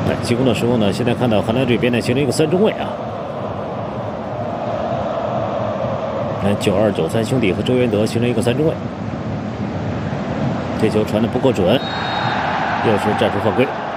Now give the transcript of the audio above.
进攻的时候呢，现在看到荷兰这边呢形成一个3中卫啊。92、93兄弟和周元德形成一个3中卫。这球传的不够准，又是战术犯规。